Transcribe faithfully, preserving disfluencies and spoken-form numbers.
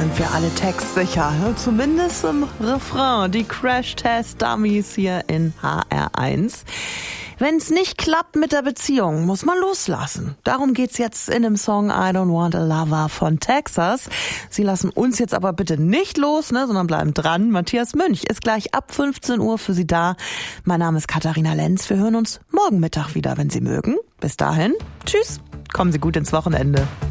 sind wir alle textsicher. Zumindest im Refrain. Die Crash-Test-Dummies hier in H R eins. Wenn's nicht klappt mit der Beziehung, muss man loslassen. Darum geht's jetzt in dem Song I Don't Want a Lover von Texas. Sie lassen uns jetzt aber bitte nicht los, ne, sondern bleiben dran. Matthias Münch ist gleich ab fünfzehn Uhr für Sie da. Mein Name ist Katharina Lenz. Wir hören uns morgen Mittag wieder, wenn Sie mögen. Bis dahin, tschüss. Kommen Sie gut ins Wochenende.